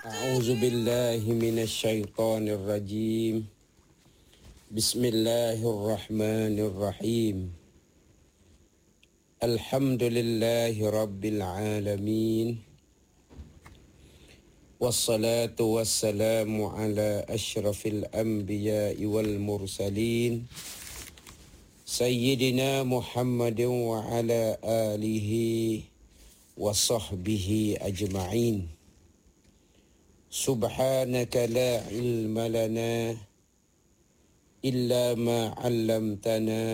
أعوذ بالله من الشيطان الرجيم. بسم الله الرحمن الرحيم. الحمد لله رب العالمين. والصلاة والسلام على أشرف الأنبياء والمرسلين سيدنا محمد وعلى آله وصحبه أجمعين. سبحانك لا علم لنا إلا ما علمتنا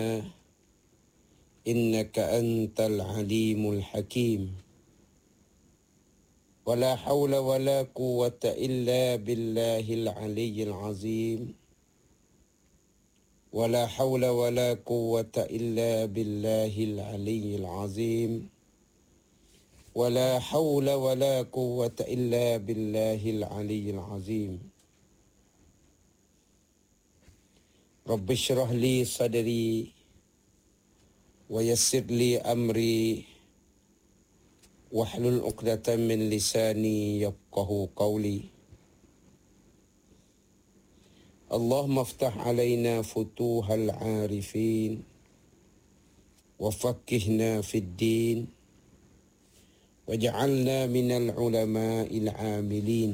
إنك أنت العليم الحكيم. ولا حول ولا قوة إلا بالله العلي العظيم. ولا حول ولا قوة إلا بالله العلي العظيم. ولا حول ولا قوة إلا بالله العلي العظيم. رب اشرح لي صدري ويسر لي أمري واحلل عقدة من لساني يفقهوا قولي. اللهم افتح علينا فتوح العارفين وفقهنا في الدين وجعلنا من العلماء العاملين.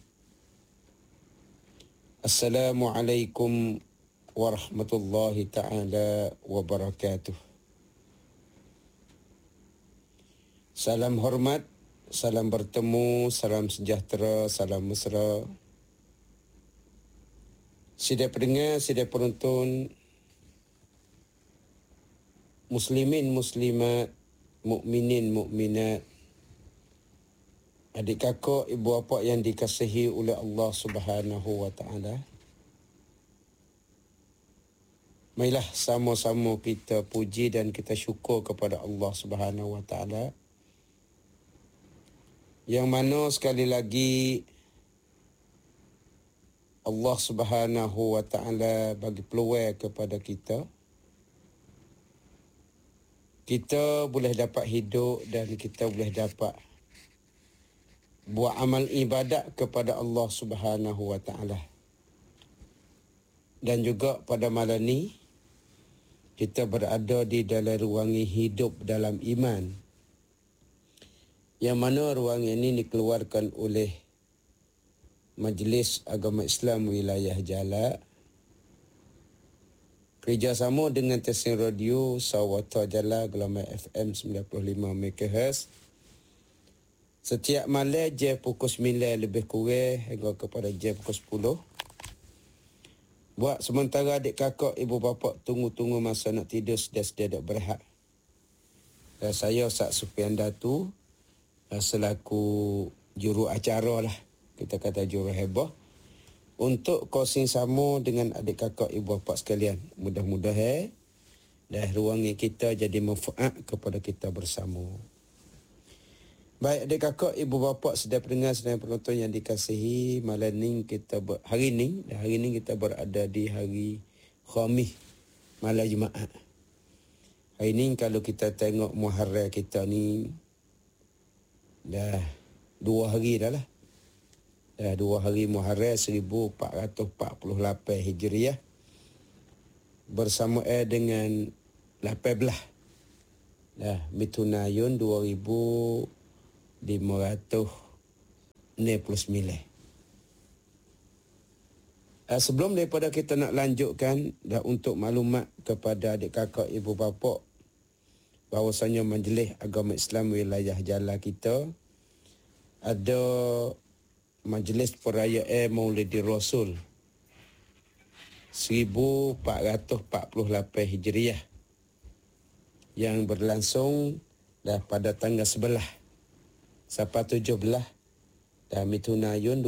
السلام عليكم ورحمة الله تعالى وبركاته. Salam hormat, salam bertemu, salam sejahtera, salam mesra. Sidai pendengar, sidai penonton, muslimin, muslimat, mukminin, mukminat, adik kakak, ibu bapa yang dikasihi oleh Allah Subhanahu wa taala. Marilah sama-sama kita puji dan kita syukur kepada Allah Subhanahu wa taala. Yang mana sekali lagi Allah Subhanahu wa taala bagi peluang kepada kita. Kita boleh dapat hidup dan kita boleh dapat buat amal ibadat kepada Allah Subhanahu wa taala. Dan juga pada malam ni kita berada di dalam ruang hidup dalam iman. Yang mana ruang ini dikeluarkan oleh Majlis Agama Islam Wilayah Jala kerjasama dengan stesen radio Sawata Jala gelombang FM 95 MHz. Setiap malam jam pukul 9 lebih kurang hingga kepada jam pukul 10. Buat sementara adik kakak, ibu bapa tunggu-tunggu masa nak tidur sedia-sedia dak berehat. Dan saya Ustaz Sufian Datu selaku juru acara lah. Kita kata juru hebah. Untuk kongsi sama dengan adik kakak, ibu bapa sekalian. Mudah-mudahan dah ruangan kita jadi manfaat kepada kita bersama. Baik adik kakak, ibu bapa, sedang pendengar, sedang penonton yang dikasihi, malam ni hari ni kita berada di hari Khamis, malam Jumaat. Hari ni kalau kita tengok Muharram kita ni dah 2 hari dah lah. Dah 2 hari Muharram 1448 Hijriah bersama dengan 18 dah Mitun Ayun 569. Sebelum daripada kita nak lanjutkan, dah untuk maklumat kepada adik kakak, ibu bapa, bahawasanya Majlis Agama Islam Wilayah Jala kita ada majlis perayaan Maulidin Rasul 1448 Hijriah yang berlangsung dah pada tanggal 11 sampai 17 dah Mitun Ayun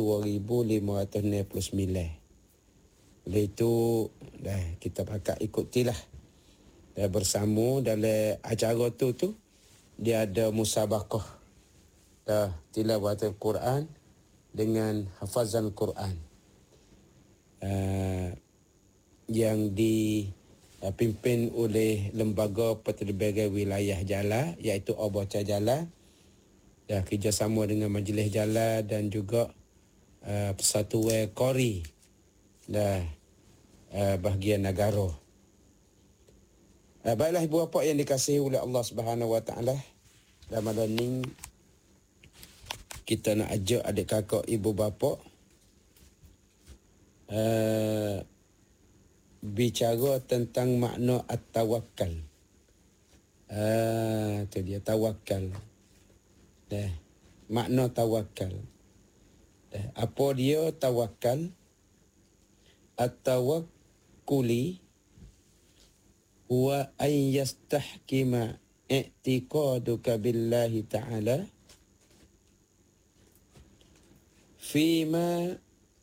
2569. Oleh itu dah kita pakat ikutilah. Dah bersama dalam acara tu dia ada musabaqah dah tilawat Al-Quran dengan hafazan Quran yang dipimpin oleh Lembaga Pentadbiran Wilayah Jala, iaitu Obaca Jala, dah kerjasama dengan Majlis Jala dan juga Persatuan Kori dah bahagian negara. Baiklah ibu bapa yang dikasihi oleh Allah Subhanahu Wa Taala, dalam malam ni kita nak ajak adik kakak ibu bapa bicara tentang makna at-tawakkal. Itu dia tawakal. Makna tawakal. Apa dia tawakal? At-tawakkuli huwa an yastahkima i'tiqaduka billahi ta'ala fima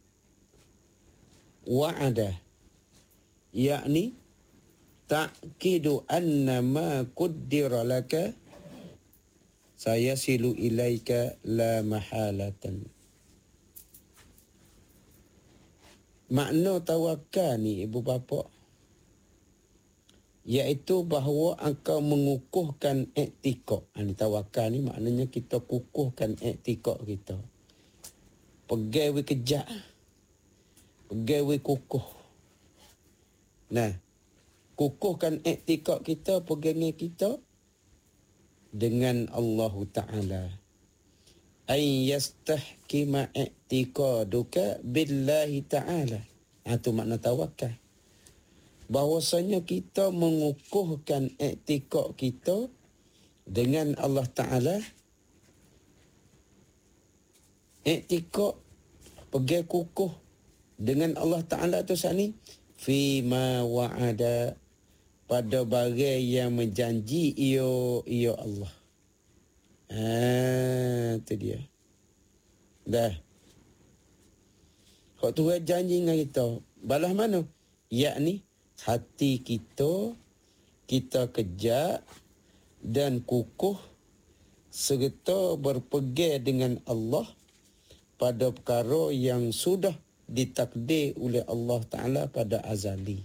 wa'ada, yakni ta'kidu anna ma quddira laka sayasilu ilaika la mahalatan. Makna tawakal ni ibu bapa, iaitu bahawa engkau mengukuhkan iktikad. Ini tawakal ni maknanya kita kukuhkan iktikad kita. Pegawai kejak, pegawai kukuh. Nah, kukuhkan iktikad kita, pegangan kita dengan Allah Ta'ala. Ay yastahkima i'tiqaduka billahi ta'ala. Itu makna tawakal. Bahwasanya kita mengukuhkan i'tiqad kita dengan Allah Ta'ala. I'tiqad, pegang kukuh dengan Allah Ta'ala tu saat ni. Fima wa'ada, pada barang yang menjanji ia Allah. Itu dia. Dah. Hak Tuhan janji dengan kita. Balas mana? Yakni hati kita kejak dan kukuh serta berpegang dengan Allah pada perkara yang sudah ditakdir oleh Allah Ta'ala pada azali.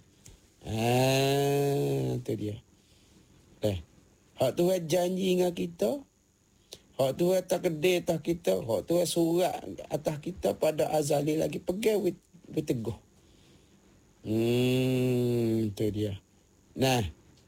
Itu dia. Hak Tuhan janji dengan kita, hak Tuhan takdir atas kita, hak Tuhan surat atas kita pada azali lagi, pegang teguh. Itu dia. Nah,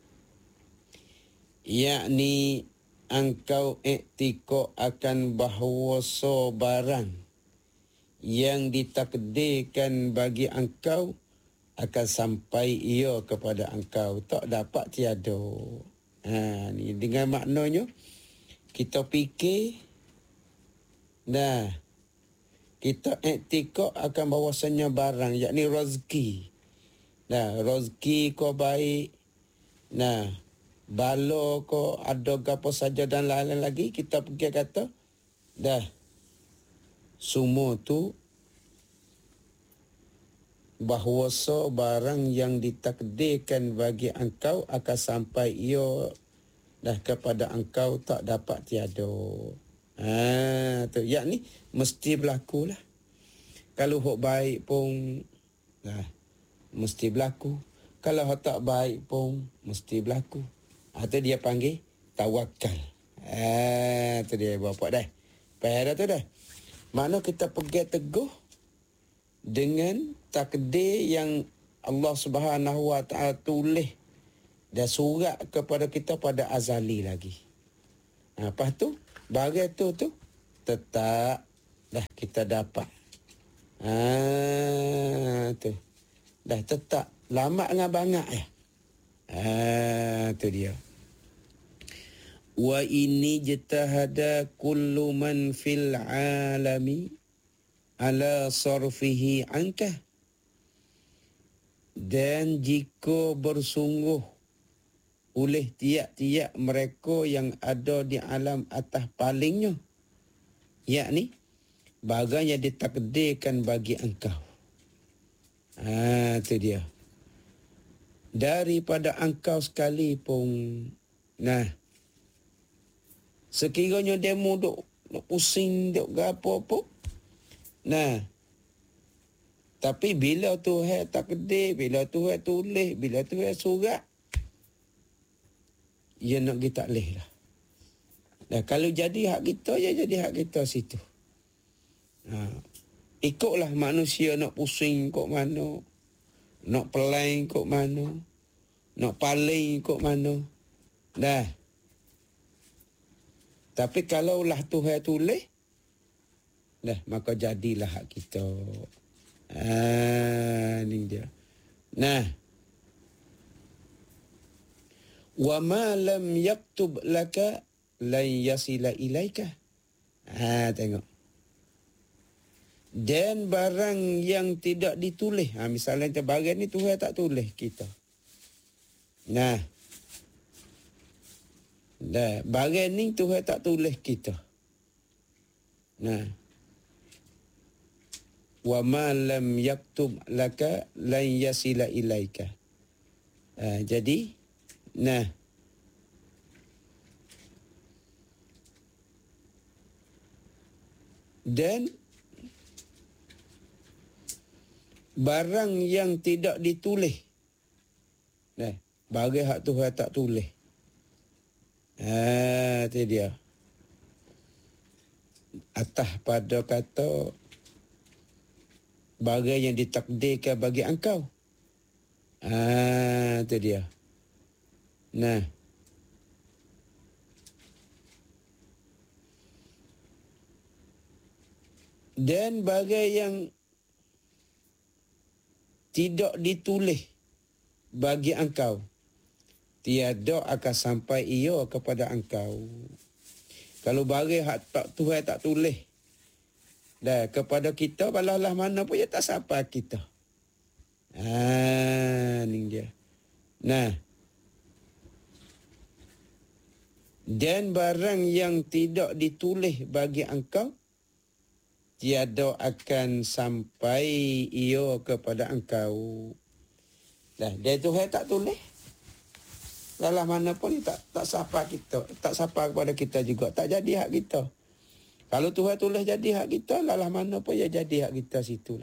yakni engkau iktikad akan bahawa barang yang ditakdirkan bagi engkau akan sampai ia kepada engkau, tak dapat tiada. Ni dengan maknanya kita fikir, kita iktikad akan bahawasanya barang, yakni rezeki. Rezeki kau baik, bala kau ada apa saja dan lain-lain lagi, kita pergi kata, semua tu bahawasa barang yang ditakdirkan bagi engkau akan sampai ia kepada engkau, tak dapat tiada. Tu yakni mesti berlaku lah. Kalau hak baik pun mesti berlaku. Kalau hak tak baik pun mesti berlaku. Itu dia panggil tawakal. Itu dia bapak dah. Faham dah tu dah. Makna kita pegang teguh dengan takdir yang Allah Subhanahu Wa Ta'ala tulis dan surat kepada kita pada azali lagi. Lepas tu barang tu tetap dah kita dapat. Tu dah tetap lama dengan banyak ya. Tu dia. Wa ini jatahada kullu man fil alami ala sarfihi anka. Dan jika bersungguh oleh tiap-tiap mereka yang ada di alam atas palingnya, yakni barang yang ditakdirkan bagi engkau. Itu dia. Daripada engkau sekalipun, sekiranya demo duk pusing duk gapo apa, tapi bila Tuhan takdir, bila Tuhan tulis, bila Tuhan surat, ia nak kita leh lah. Kalau jadi hak kita, ya jadi hak kita situ. Ikutlah manusia nak pusing kok mana, nak pelai kok mana, nak paling kok mana. Dah. Tapi kalaulah Tuhan tulis, dah, maka jadilah hak kita. Ni dia. Nah. Wa ma lam yaktub laka lan yasila ilaika. Tengok. Dan barang yang tidak ditulis. Misalnya barang ni Tuhan tak tulis kita. Nah. Dah, barang ni Tuhan tak tulis kita. Nah. Wa ma lam yaktub laka lan yasila ilaika. Jadi, nah. Dan barang yang tidak ditulis. Nah, bagi hak Tuhan tak tulis. Itu dia. Atas pada kata bagi yang ditakdirkan bagi engkau. Itu dia. Nah. Dan bagi yang tidak ditulis bagi engkau, tiada akan sampai ia kepada engkau. Kalau bagi hak tak Tuhan tak tulis dah kepada kita, balalah mana pun ia tak sampai kita. Ni dia. Nah. Dan barang yang tidak ditulis bagi engkau, tiada akan sampai ia kepada engkau. Dah, dia Tuhan tak tulis. Dalam mana pun tak sapa kita, tak sapa kepada kita juga, tak jadi hak kita. Kalau Tuhan tulis jadi hak kita, dalam mana pun ia jadi hak kita situlah.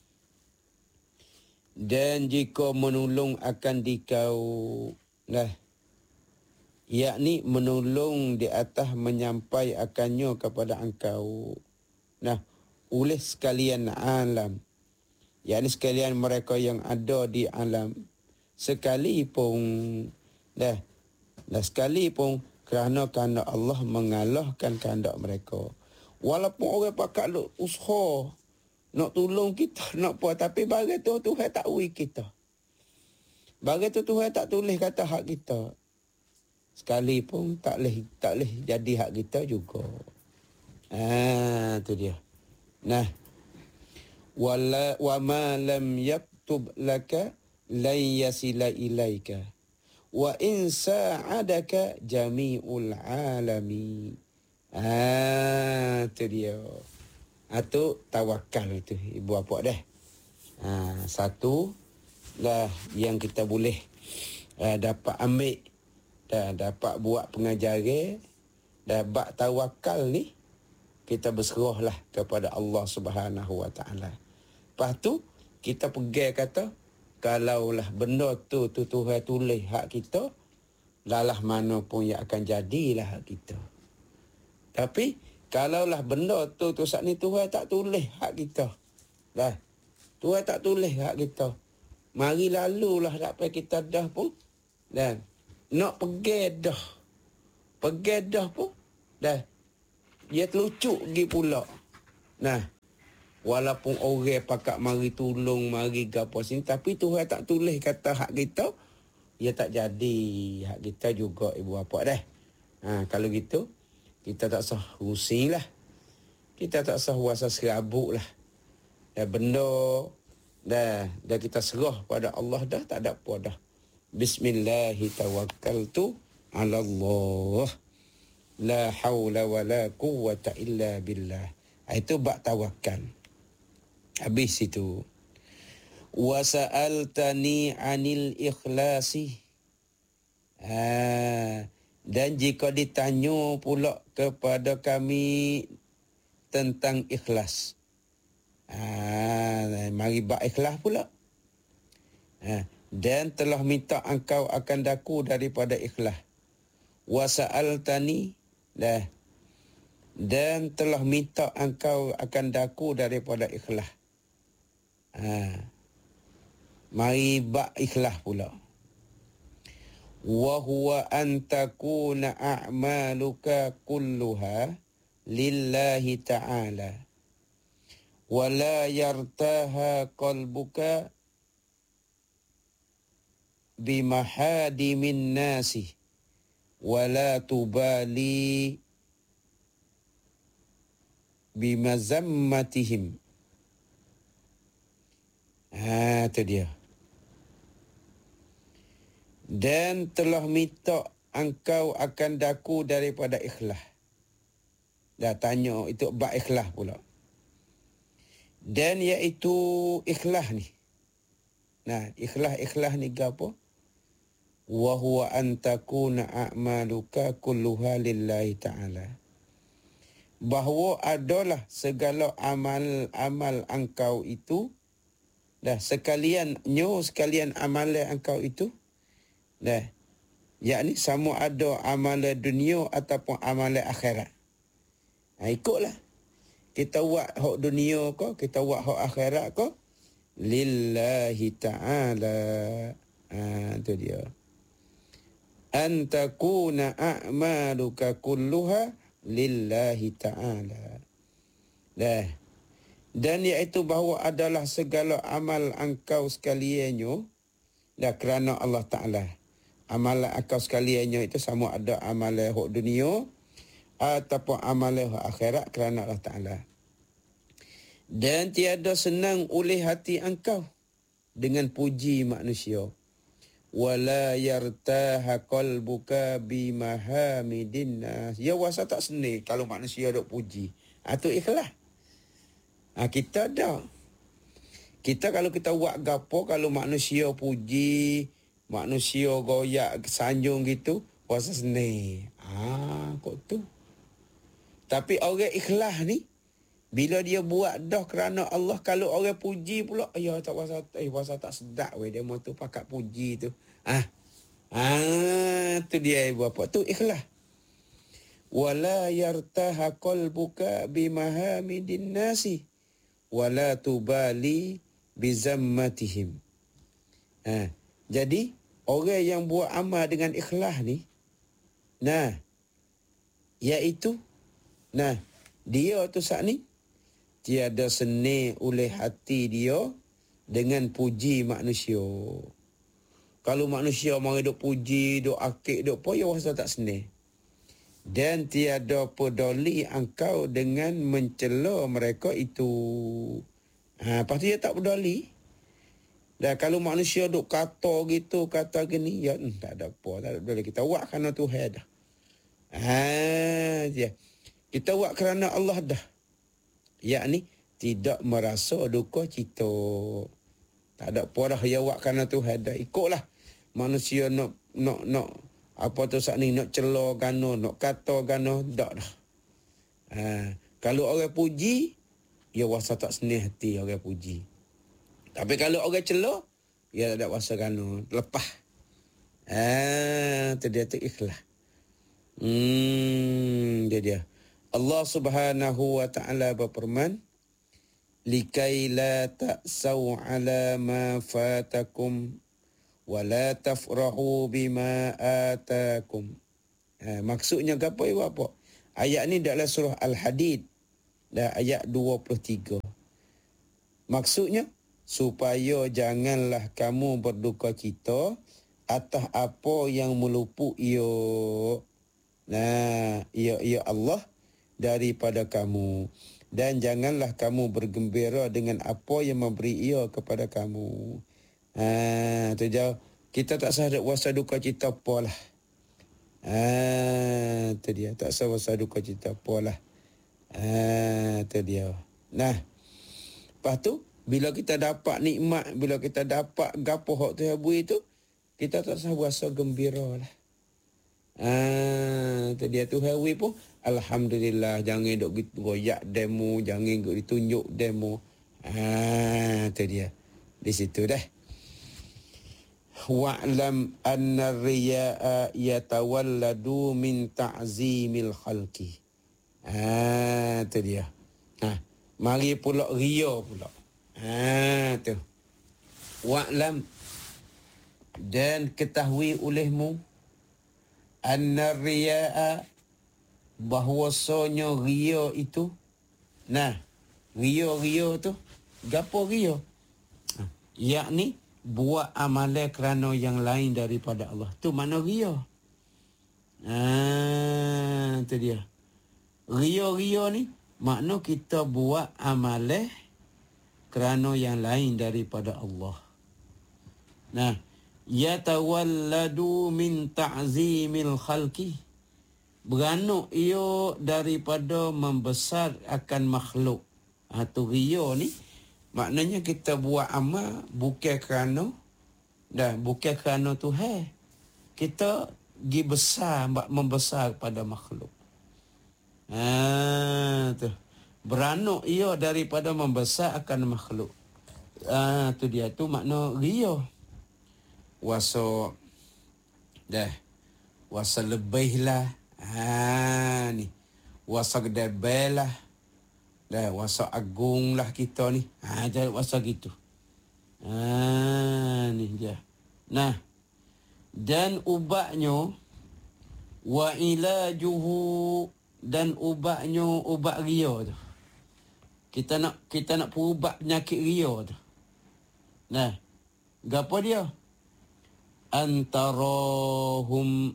Dan jika menolong akan dikau, dah, yakni menolong di atas menyampai akannya kepada engkau. Nah, oleh sekalian alam, yakni sekalian mereka yang ada di alam, sekalipun dah sekalipun kerana Allah mengalahkan kehendak mereka. Walaupun orang pakat usaha nak tolong kita, nak apa, tapi bagi tu Tuhan tak ui kita. Bagi tu Tuhan tak tulis kata hak kita. Sekalipun tak leh jadi hak kita juga. Tu dia. Nah, wa ma lam yaktub laka lan yasila ilaika wa in sa'adaka jami'ul alami. Tu dia. Itu tawakal tu ibu apa dah. Satu lah yang kita boleh dapat ambil, dapat buat pengajaran, dapat tawakal ni, kita berserahlah kepada Allah Subhanahu Wa Taala. Lepas tu kita pegang kata, kalaulah benda tu Tuhan tulis hak kita, lalah mana pun yang akan jadilah hak kita. Tapi kalaulah benda tu saat ni Tuhan tak tulis hak kita, dah, Tuhan tak tulis hak kita, mari lalulah sampai kita dah pun, dan nak pegang dah pun, dah, dia terlucuk pergi pula. Nah, walaupun orang pakat mari tolong, mari gapo sini, tapi Tuhan tak tulis kata hak kita, dia tak jadi hak kita juga ibu bapa dah. Kalau gitu, kita tak sah rusing lah. Kita tak sah rasa serabut lah. Dah benda, dah kita serah pada Allah dah, tak ada apa dah. Bismillahirrahmanirrahim. Ala Allah. La haula wa la quwwata illa billah. Itu bak tawakal. Habis itu. Wa sa'altani 'anil ikhlasi. Dan jika ditanya pula kepada kami tentang ikhlas. Mari bak ikhlas pula. Dan telah minta engkau akan daku daripada ikhlas. Wa sa'altani, dah. dan telah minta engkau akan daku daripada ikhlas. Mari bak ikhlas pula. Wa huwa an takuna a'maluka kulluha lillahi ta'ala wa la yartaha qalbuka bimahadimin nasi wa la tubali bimazammatihim. Itu dia. Dan telah minta engkau akan daku daripada ikhlas. Dah tanya itu bab ikhlas pula. Dan iaitu ikhlas ni. Nah, ikhlas ni apa? Wa huwa an takuna a'maluka kulluha lillahi ta'ala. Bahawa adalah segala amal engkau itu, sekalian amalan engkau itu, yakni sama ada amalan dunia ataupun amalan akhirat. Ikutlah. Kita buat hak dunia ke, kita buat hak akhirat ke, lillahi ta'ala. Itu dia. An takuna a'maluka kulluha lillahi ta'ala. Dan iaitu bahawa adalah segala amal engkau sekaliannya kerana Allah Ta'ala. Amalan engkau sekaliannya itu sama ada amalan hak dunia ataupun amalan hak akhirat kerana Allah Ta'ala. Dan tiada senang oleh hati engkau dengan puji manusia. Wala yartaha qalbuka bimahamidin nas. Ya wasa tak senang kalau manusia duk puji. Itu ikhlas. Kita dah. Kita kalau kita buat gapo, kalau manusia puji, manusia goyak, sanjung gitu, puasa senang. Kok tu. Tapi orang ikhlas ni, bila dia buat dah kerana Allah, kalau orang puji pula, ya tak puasa tak sedap weh, dia mau tu pakat puji tu. Tu dia ibu bapa. Tu ikhlas. Wala yartaha qalbuka bimahamidin nasi wala tubali bizammatihim. Jadi orang yang buat amal dengan ikhlas ni, iaitu dia tu saat ni tiada senang oleh hati dia dengan puji manusia. Kalau manusia mari duk puji, duk akik, duk apa, ya rasa tak senang. Dan tiada peduli engkau dengan mencela mereka itu. Lepas tu dia tak peduli. Dan kalau manusia duk kata gitu, kata gini, ya tak ada apa, tak ada peduli. Kita buat kerana Tuhan dah. Kita buat kerana Allah dah. Yakni tidak merasa duka cita. Tak ada apa dah, dia buat kerana Tuhan dah. Ikutlah. Manusia nak apa tu saat ni, nak celah gano, nak kata gano, tak dah. Kalau orang puji, ya wasa tak senang hati orang puji. Tapi kalau orang celah, ya tak ada wasa gano, lepas. Itu dia tu ikhlas. Dia. Allah Subhanahu wa ta'ala berfirman, likai la ta'saw ala ma fatakum wa la tafrahu bima atakum. Maksudnya apa ibu apa? Ayat ni dalam surah Al-Hadid, ayat 23. Maksudnya supaya janganlah kamu berduka cita atas apa yang meluput ia Allah daripada kamu, dan janganlah kamu bergembira dengan apa yang memberi ia kepada kamu. Tu jauh. Kita tak sah wasa duka cita apalah. Tu dia, tak sah wasa duka cita apalah. Tu dia. Lepas tu bila kita dapat nikmat, bila kita dapat gapo hak tu habis tu, kita tak sah wasa gembira lah. Tu dia tu hawi pun alhamdulillah, jangan duk goyak demo, jangan duk ditunjuk demo. Tu dia. Di situ dah. Wa'lam anna riya'a yatawalladu min ta'zimil khalqi. Tu dia. Mari pula ria pula. Tu. Wa'lam, dan ketahui olehmu anna riya'a, bahwasanya ria itu. Ria tu gapo ria? Yakni buat amalan kerana yang lain daripada Allah. Tu mana ria? Tu dia. Ria ni makna kita buat amalan kerana yang lain daripada Allah. Yatawalladu min ta'zimil khalqi, beranuk ia daripada membesar akan makhluk. Tu ria ni maknanya kita buat amal bukan kerana Tuhan. Kita pergi besar, membesar pada makhluk. Tu. Beranuk ia daripada membesar akan makhluk. Tu dia, tu makna ria. Wasa lebih lah. Ni. Wasa gedebel lah. Wasa agung lah kita ni. Jadi wasa gitu. Ni dia. Dan ubatnya wa ilajuhu, dan ubatnya ubat ria tu. Kita nak ubat penyakit ria tu. Gapo dia? Antarahum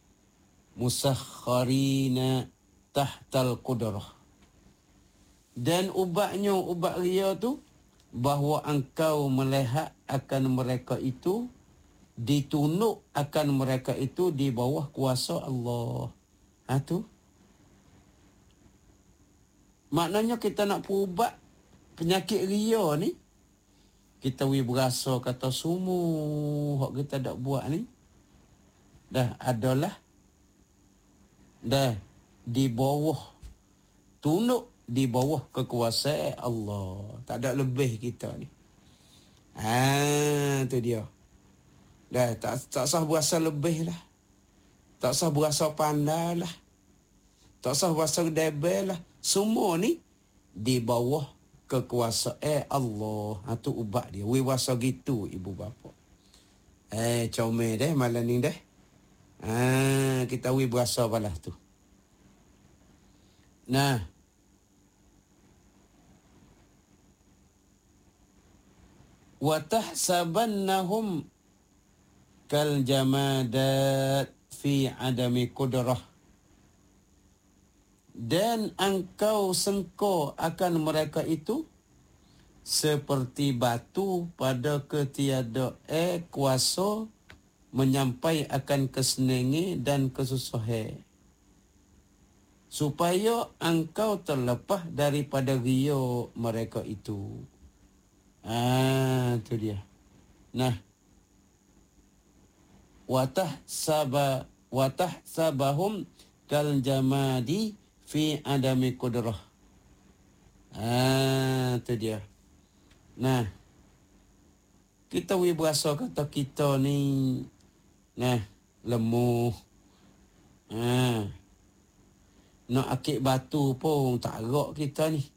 musakharina tahtal qudrah. Dan ubatnya ubat ria tu, bahawa engkau melihat akan mereka itu, ditunduk akan mereka itu di bawah kuasa Allah. Tu. Maknanya kita nak ubat penyakit ria ni, kita berasa kata semua hak kita dak buat ni adalah di bawah, tunduk di bawah kekuasaan Allah. Tak ada lebih kita ni. Tu dia. Tak sah berasa lebih lah. Tak sah berasa pandai lah. Tak sah berasa debel lah. Semua ni di bawah kekuasaan Allah. Tu ubat dia. Wasa gitu ibu bapa. Comel deh malam ni deh. Kita berasa balas tu. Wa tahsabannahum kal jamadat fi adami qudrah. Dan engkau sengko akan mereka itu seperti batu pada ketiada kuasa menyampai akan kesenangan dan kesusahan, supaya engkau terlepas daripada ria mereka itu. Tu dia. Watah sabahum kal jamadi fi adami qudrah. Tu dia. Kita berasa kata kita ni lemah. Nak akik batu pun tak gerak kita ni.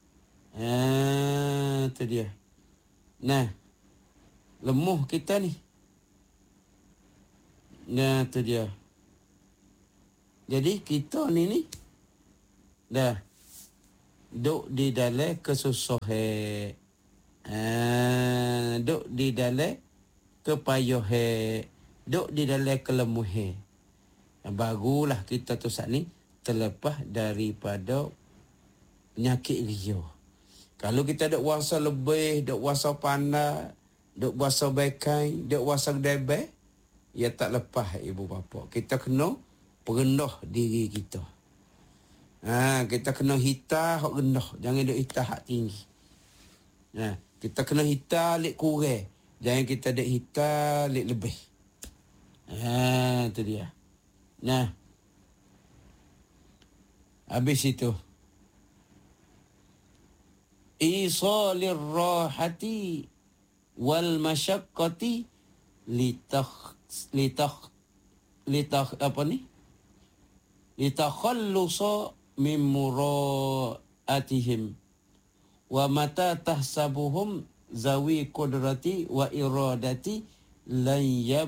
Tu dia. Lemah kita ni. Tu dia. Jadi kita ni duk di dalam kesusahan. Duk di dalam kepayahan. Duk di dalam kelemahan. Barulah kita tu saat ni terlepas daripada penyakit ria. Kalau kita duk wasa lebih, duk wasa pandai, duk wasa bekai, duk wasa debel, ya tak lepas ibu bapa. Kita kena perendah diri kita. Kita kena hitam hak rendah, jangan duk hitam hak tinggi. Kita kena hitam lek kurang, jangan kita duk hitam lek lebih. Tu dia. Habis itu. Isalir rahati wal masyaqqati litakhallusa min muraatihim wa mata tahsabuhum zawi qudrati wa iradati lan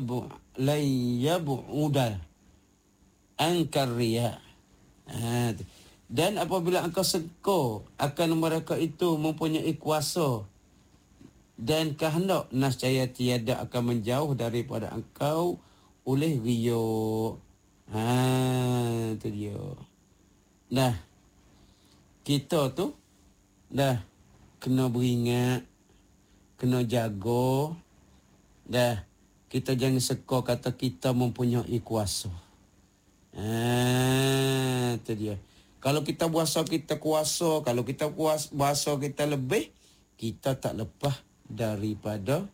yab'uda ankar riya. Dan apabila engkau sengko akan mereka itu mempunyai kuasa dan kehendak, nescaya tiada akan menjauh daripada engkau oleh riya. Itu dia. Nah, kita tu dah kena beringat, kena jaga. Dah, kita jangan seka kata kita mempunyai kuasa. Itu dia. Kalau kita berasa kita kuasa, kalau kita berasa kita lebih, kita tak lepas daripada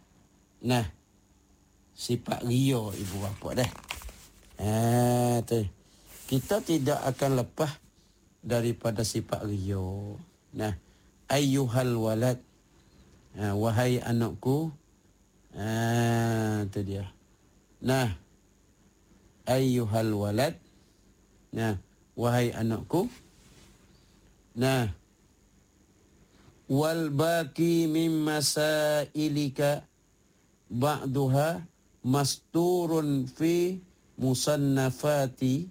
sifat riya, ibu bapa dah. Tu. Kita tidak akan lepas daripada sifat riya. Ayyuhal walad, wahai anakku. Itu dia. Ayyuhal walad, wahai anakku. Wal baqi mim masailika ba'duha masturun fi musannafati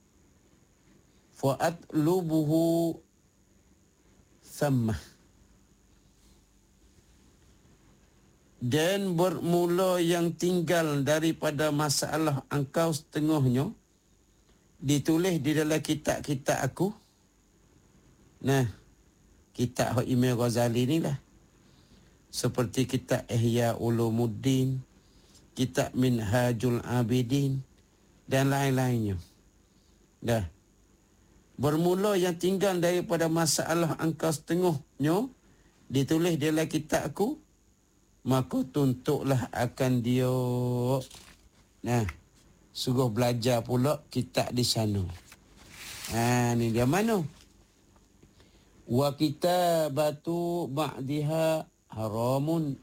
fa'atlubuhu thammah. Dan bermula yang tinggal daripada masalah engkau setengahnya ditulis di dalam kitab-kitab aku. Kitab Imam Ghazali ni lah. Seperti kitab Ihya Ulumuddin, kitab Minhajul Abidin dan lain-lainnya. Bermula yang tinggal daripada masalah engkau setengahnya ditulis di dalam kitab aku, maka tuntuklah akan dia. Suruh belajar pula kitab di sana. Ni dia mana? Wa kitabatu ba'diha haramun.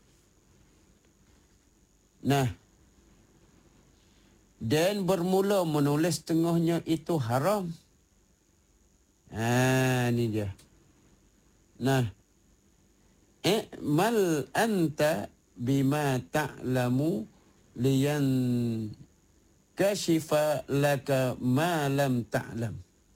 Dan bermula menulis tengahnya itu haram. Ni dia. I'mal anta bima ta'lamu liyan kashifa laka ma lam ta'lam.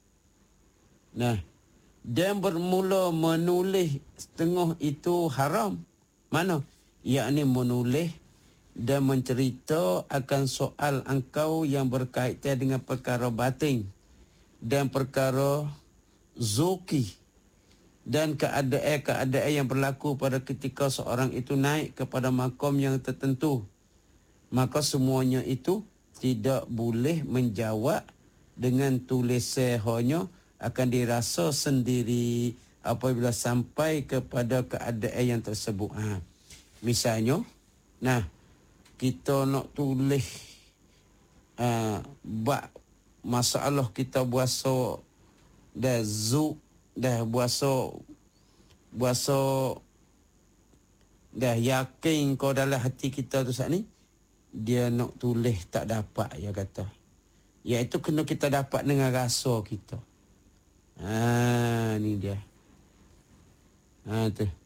Dan bermula menulis setengah itu haram. Mana? Yakni menulis dan mencerita akan soal engkau yang berkaitan dengan perkara batin dan perkara zuki dan keadaan-keadaan yang berlaku pada ketika seorang itu naik kepada makom yang tertentu. Maka semuanya itu tidak boleh menjawab dengan tulisan hanya akan dirasa sendiri apabila sampai kepada keadaan yang tersebut. Misalnya, kita nak tulis bab masalah kita puasa dah puasa dah yakin kau dalam hati kita tu saat ni, dia nak tulis tak dapat, dia kata. Iaitu kena kita dapat dengan rasa kita. Ni dia. Tu.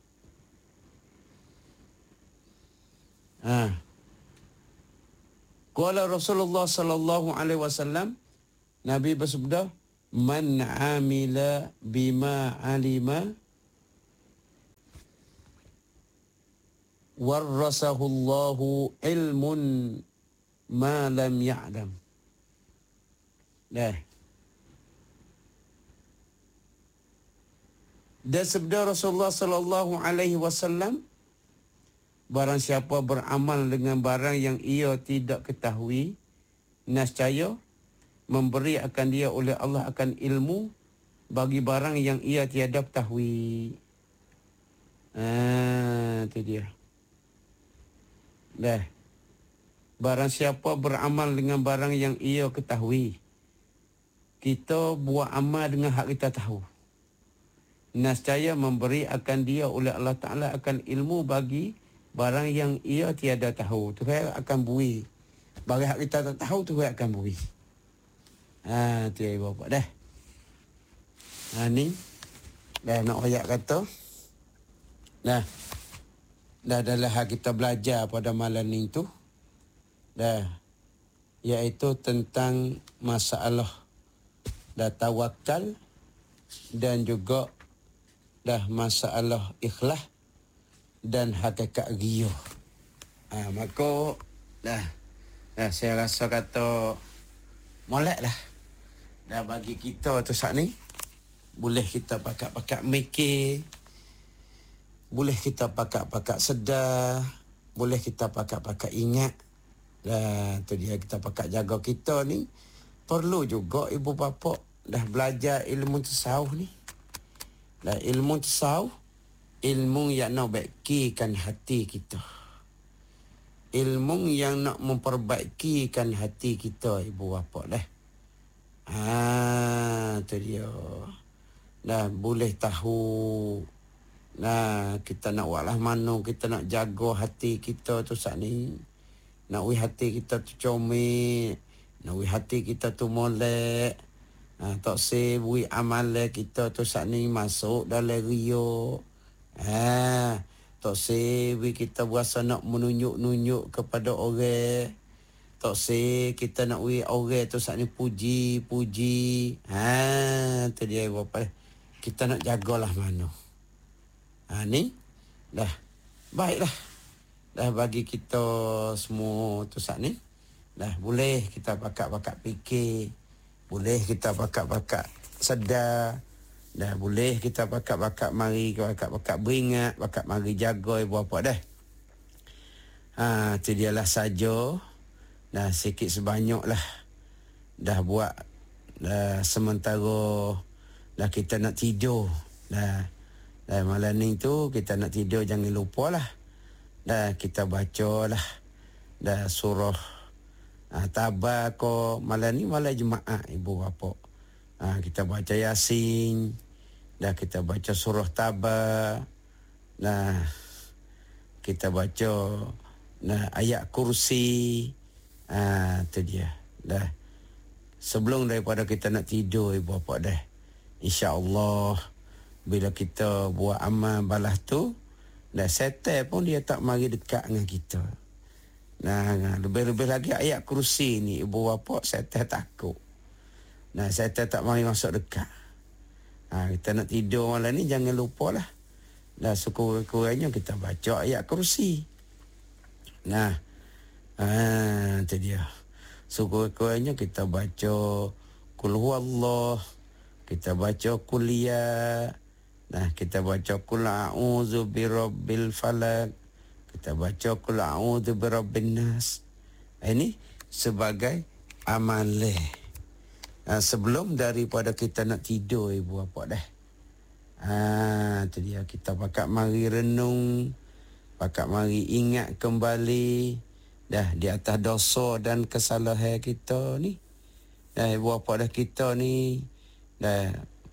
Qala Rasulullah sallallahu alaihi wasallam, Nabi bersabda, man amila bima alima warasahullahu ilmun ma lam ya'lam. Dan sabda Rasulullah sallallahu alaihi wasallam, barang siapa beramal dengan barang yang ia tidak ketahui, nescaya memberi akan dia oleh Allah akan ilmu bagi barang yang ia tiada ketahui. Itu dia. Barang siapa beramal dengan barang yang ia ketahui, kita buat amal dengan hak kita tahu, nescaya memberi akan dia oleh Allah Ta'ala akan ilmu bagi barang yang ia tiada tahu. Tuhan akan beri. Bagi hak kita tak tahu, Tuhan akan beri. Tu ya ibu bapa dah. Ni dah nak ayat kata. Dah adalah kita belajar pada malam ni tu. Dah iaitu tentang masalah dah tawakal dan juga dah masalah ikhlas dan hakikat riya. Maka dah saya rasa kata molek lah. Dah bagi kita tu saat ni boleh kita pakak-pakak mikir, boleh kita pakak-pakak sedar, boleh kita pakak-pakak ingat. Dah tu dia kita pakak jaga kita ni. Perlu juga ibu bapa dah belajar ilmu tasawuf ni. Dah ilmu tasawuf, ilmu yang nak baikkan hati kita. Ilmu yang nak memperbaikikan hati kita ibu bapa dah. Tu dia. Dah boleh tahu. Nah, kita nak buat lah mana kita nak jaga hati kita tu saat ni. Nak wih hati kita tu comel. Nak wih hati kita tu molek. Tak sebui amal kita tu saat ni masuk dalam riya. Tak sebui kita berasa nak menunjuk-nunjuk kepada orang. Tak se kita nak wih orang tu saat ni puji-puji. Tu dia apa. Kita nak jagalah mana. Ni dah baiklah. Dah bagi kita semua tu saat ni. Dah boleh kita pakak-pakak fikir. Boleh kita pakak-pakak sedar. Dah boleh kita pakak-pakak mari, pakak-pakak beringat, pakak mari jaga ibu apa dah. Tu dialah saja. Dah sikit sebanyak lah. Dah buat dah sementara dah kita nak tidur. Dah malam ni tu kita nak tidur jangan lupa lah. Dah kita baca lah. Dah surah Tabar ko malam ni malam Jumaat ibu bapa. Kita baca Yasin. Dah kita baca surah Tabar. Nah kita baca ayat kursi. Tu dia. Dah sebelum daripada kita nak tidur ibu bapa dah. InsyaAllah bila kita buat amal balas tu, dah setan pun dia tak mari dekat dengan kita. Lebih-lebih lagi ayat kursi ni ibu bapa setan takut. Setan tak mari masuk dekat. Kita nak tidur malam ni jangan lupalah. Dah sekurang-kurangnya kita baca ayat kursi. Tu dia. Sekurang-kurangnya kita baca Qul huwallah. Kita baca kuliah. Kita baca Qul a'udzu birabbil falaq. Kita baca Qul a'udzu birabbin nas. Ini sebagai amalan. Sebelum daripada kita nak tidur ibu bapa dah. Tu dia kita pakak mari renung, pakak mari ingat kembali dah di atas dosa dan kesalahan kita ni. Dah ibu bapa dah kita ni dah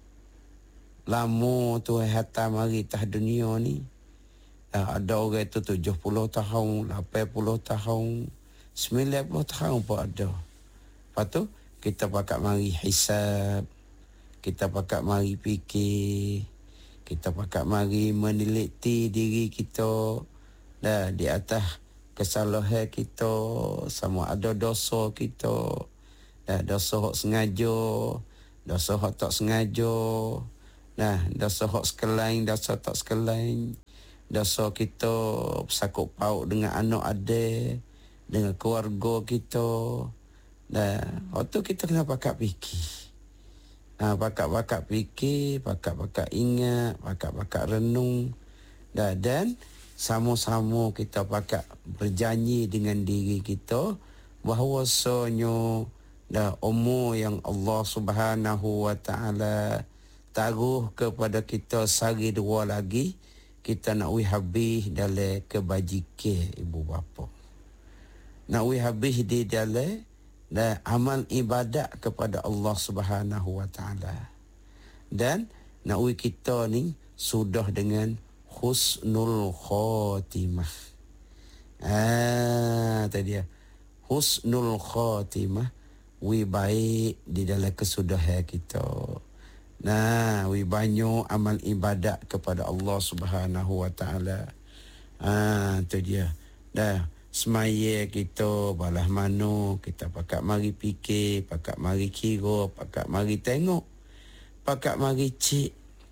lama tu hatta mari atas dunia ni. Ada orang tu 70 tahun, 80 tahun, 90 tahun pun ada. Lepas tu kita pakak mari hisab. Kita pakak mari fikir. Kita pakak mari meneliti diri kita. Dah di atas kesalahan kita. Sama ada dosa kita. Dah dosa hak sengaja. Dosa hak tak sengaja. Dosa hak sekelain, dosa tak sekelain. Dosa kita bersakut paut dengan anak adik. Dengan keluarga kita. Waktu kita kena pakak fikir. Pakak-pakak fikir, pakak-pakak ingat, pakak-pakak renung. Dan sama-sama kita pakak berjanji dengan diri kita bahawasanya umur yang Allah Subhanahu wa taala taruh kepada kita sehari dua lagi, kita nak habis dalam kebajikan ibu bapa. Nak habis di dalam amal ibadat kepada Allah Subhanahu wa taala. Dan nak kita ni sudah dengan husnul khatimah. Tadi dia. Husnul khatimah, baik di dalam kesudahan kita. Nah, banyak amal ibadat kepada Allah Subhanahu Wa Taala. Tu dia. Dah semaya kita balas mano, kita pakat mari fikir, pakat mari kira, pakat mari tengok, pakat mari cek.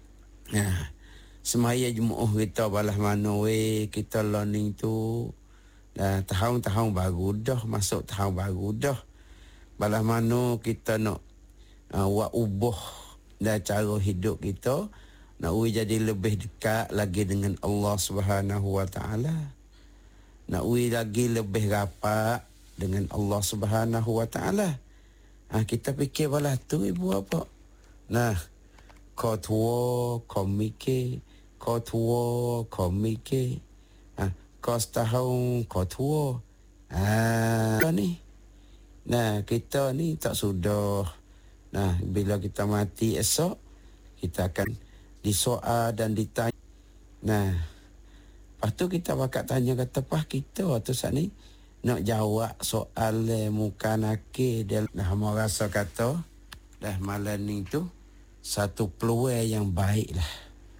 Semaya Jumaat kita balas mano kita learning tu. Tahun-tahun baru dah, masuk tahun baru dah. Balas mano kita nak buat ubah dan cara hidup kita, nak jadi lebih dekat lagi dengan Allah Subhanahu Wa Taala. Nak lagi lebih rapat dengan Allah Subhanahu Wa Taala. Kita fikir balas tu ibu apa. Nah, kau tua, kau mikir. Kau tua, kau mikir. Kau setahun, kau tua. Ni. Nah, kita ni tak sudah. Nah, bila kita mati esok, kita akan disoal dan ditanya. Nah, lepas tu kita bakal tanya kata pas kita tu saat ni nak jawab soal muka nakir dia. Dah mau rasa kata dah malam ni tu satu peluang yang baik lah.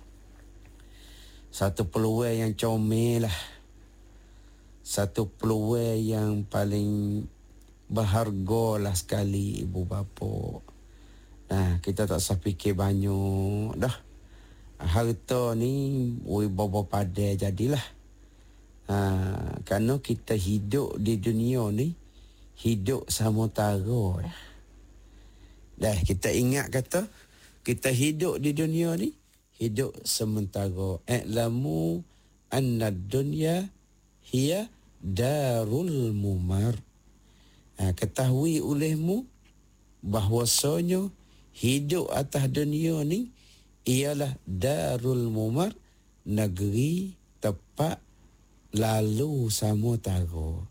Satu peluang yang comel lah. Satu peluang yang paling berharga lah sekali ibu bapa. Kita tak usah fikir banyak dah. Harta ni bapa padai jadilah. Kerana kita hidup di dunia ni hidup samotara. Dah kita ingat kata kita hidup di dunia ni hidup sementara. I'lamu anna dunya hiya darul mumar. Ketahui olehmu bahwasanya hidup atas dunia ni ialah darul mumar, negeri tempat lalu samotara.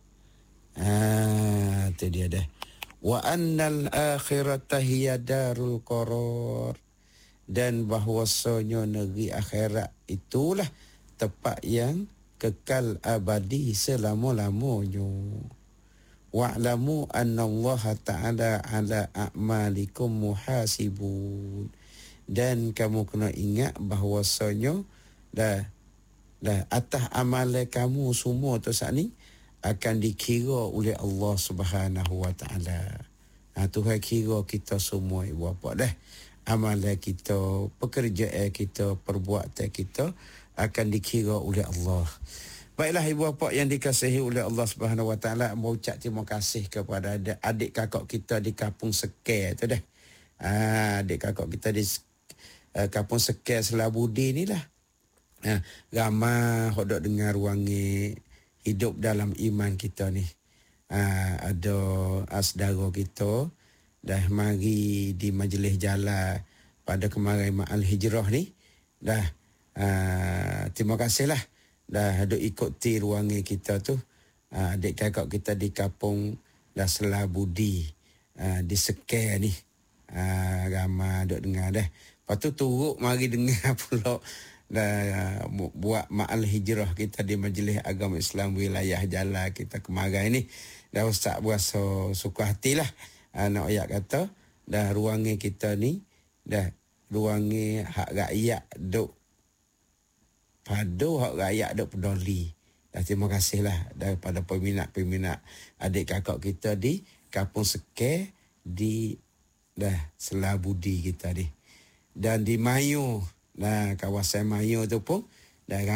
Tu dia dah. Wa annal akhirata hiya darul qarar. Dan bahwasanya negeri akhirat itulah tempat yang kekal abadi selama-lamanya. Wa'lamu anna Allah Ta'ala ala a'malikum muhasibun. Dan kamu kena ingat bahawasanya dah atas amalan kamu semua tu saat ni akan dikira oleh Allah Subhanahu Wa Ta'ala. Tuhan kira kita semua ibu bapa dah. Amalan kita, pekerjaan kita, perbuatan kita akan dikira oleh Allah. Baiklah ibu bapa yang dikasihi oleh Allah Subhanahu Wa Taala, mau ucap terima kasih kepada adik kakak kita di Kampung Sekar tu dah. Adik kakak kita di Kampung Sekar Selabudi ni lah. Ramai hodok dengar ruangi hidup dalam iman kita ni. Ada saudara kita dah mari di majlis jalan pada kemarin Ma'al Hijrah ni. Dah terima kasihlah dah ada ikuti ruangan kita tu. Adik kakak kita di kampung dah Selabudi di Sekar ni. Ramai duk dengar dah. Lepas tu turut mari dengar pula dah buat Ma'al Hijrah kita di Majlis Agama Islam Wilayah Jalan kita kemarin ni. Dah Ustaz berasa suka hatilah. Nak ayat kata dah ruangan kita ni dah ruangan hak rakyat duk padu, hak rakyat duk peduli. Dah terima kasihlah daripada peminat-peminat adik kakak kita di Kampung Sekar di dah Selabudi kita ni. Dan di Mayu, kawasan Mayu tu pun dah